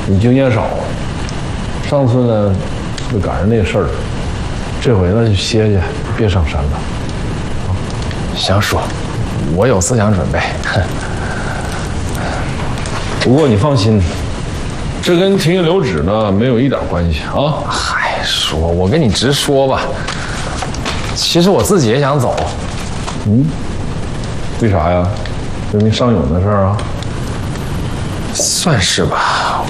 你经验少，上次呢就赶上那事儿，这回呢就歇歇，别上山了。 行叔，我有思想准备。 不过你放心，这跟停薪留职呢没有一点关系啊。 嗨，叔，我跟你直说吧，其实我自己也想走。 为啥呀？因为上勇的事儿啊？ 算是吧，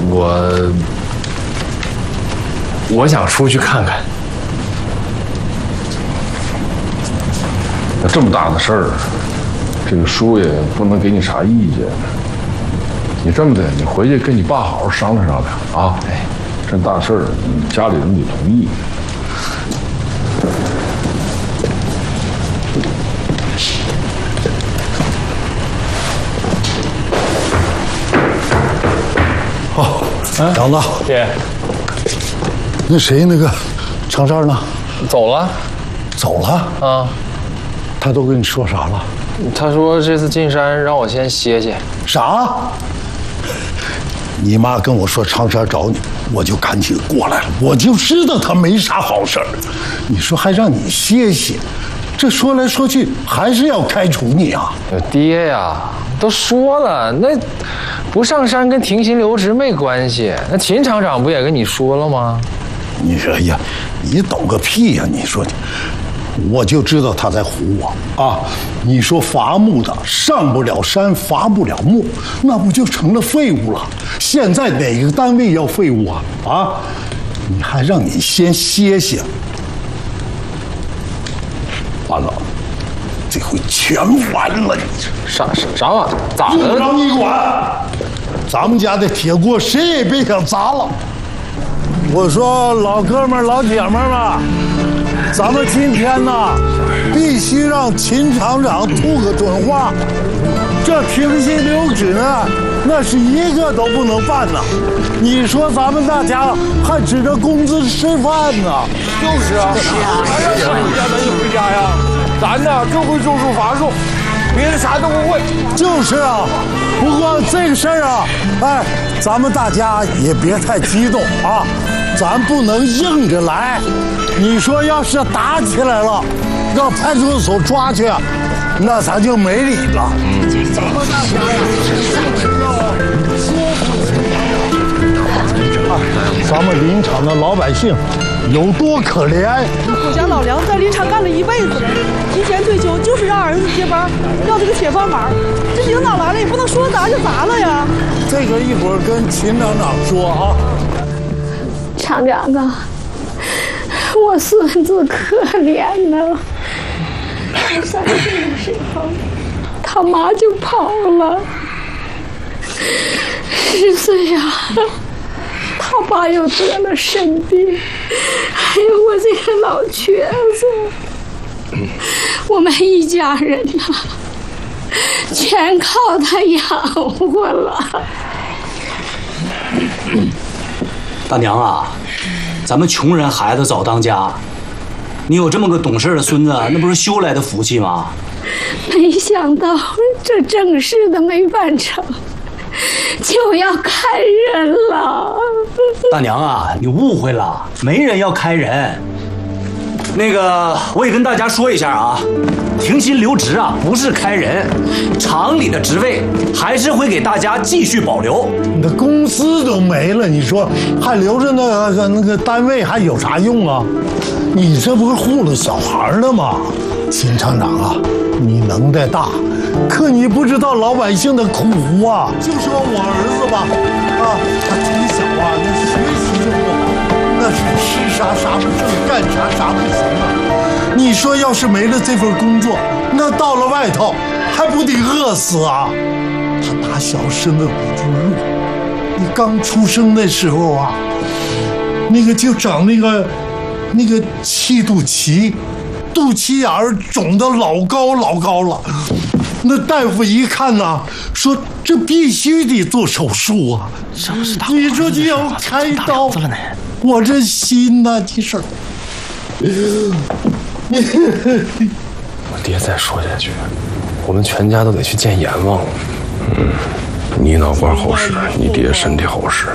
我想出去看看。 那这么大的事儿，这个叔也不能给你啥意见。你这么的，你回去跟你爸好好商量商量啊！哎，这大事儿，你家里人得同意。 好，杨子， 爹， 那谁那个程少呢？ 走了。 走了啊？ 他都跟你说啥了？ 他说这次进山让我先歇歇。 啥？你妈跟我说长山找你，我就赶紧过来了。我就知道他没啥好事儿。你说还让你歇歇，这说来说去还是要开除你啊！ 爹呀，都说了，那不上山跟停薪留职没关系。那秦厂长不也跟你说了吗？ 你说呀，你懂个屁呀！你说你。我就知道他在唬我啊！你说伐木的上不了山，伐不了木，那不就成了废物了？现在哪个单位要废物啊？啊！你还让你先歇歇，完了，这回全完了！你啥玩意？咋的了？ 不让你管！咱们家的铁锅谁也别想砸了。我说老哥们儿、老姐们儿们。咱们今天呢，必须让秦厂长吐个准话。这停薪留职呢，那是一个都不能办呐。你说咱们大家还指着工资吃饭呢？ 就是啊，还让咱回家咱就回家呀。咱呢就会种树伐树，别的啥都不会。 就是啊，不过这个事儿啊，哎，咱们大家也别太激动啊，咱不能硬着来。你说要是打起来了，让派出所抓去，那咱就没理了。咱们大家呀，咱们林场的老百姓有多可怜？ 我家老梁在林场干了一辈子了，提前退休就是让儿子接班，要这个铁饭碗。这领导来了也不能说砸就砸了呀。 这个一会儿跟秦厂长说啊。 厂长啊。我孙子可怜呐！我3岁的时候，他妈就跑了。10岁呀，他爸又得了肾病，还有我这个老瘸子，我们一家人呐，全靠他养活了。 大娘啊！咱们穷人孩子早当家，你有这么个懂事的孙子，那不是修来的福气吗？ 没想到这正事的没办成，就要开人了。 大娘啊，你误会了，没人要开人。那个，我也跟大家说一下啊，停薪留职啊，不是开人，厂里的职位还是会给大家继续保留。 你的公司都没了，你说还留着那个单位还有啥用啊？你这不是糊弄小孩呢吗？秦厂长啊，你能耐大，可你不知道老百姓的苦啊。就说我儿子吧，啊，他从小啊，那学习就不好。那是吃啥啥不剩，干啥啥不行啊！你说要是没了这份工作，那到了外头还不得饿死啊？他打小生的骨头肉，你刚出生那时候啊，那个就长那个气肚脐，肚脐眼儿肿得老高了。那大夫一看呐，说这必须得做手术啊！你说就要开刀了呢？我这心呐，这事儿， 我爹再说下去，我们全家都得去见阎王了。 你脑瓜好使，你爹身体好使。